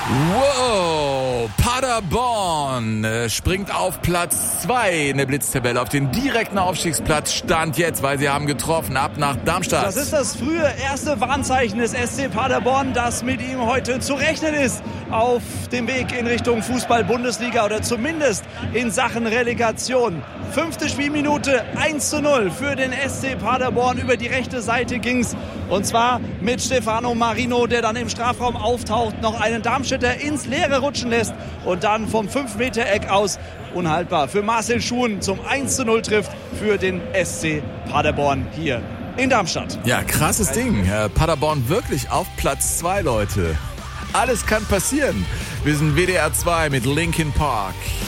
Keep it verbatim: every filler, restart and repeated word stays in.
Wow, Paderborn äh, springt auf Platz zwei in der Blitztabelle auf den direkten Aufstiegsplatz. Stand jetzt, weil sie haben getroffen, ab nach Darmstadt. Das ist das frühe erste Warnzeichen des S C Paderborn, das mit ihm heute zu rechnen ist auf dem Weg in Richtung Fußball-Bundesliga oder zumindest in Sachen Relegation. Fünfte Spielminute, eins zu null für den S C Paderborn. Über die rechte Seite ging's und zwar mit Stefano Marino, der dann im Strafraum auftaucht, noch einen Darmstädter ins Leere rutschen lässt und dann vom fünf Meter Eck aus unhaltbar für Marcel Schuhen zum eins zu null trifft für den S C Paderborn hier in Darmstadt. Ja, krasses Ding. Paderborn wirklich auf Platz zwei, Leute. Alles kann passieren. Wir sind W D R zwei mit Linkin Park.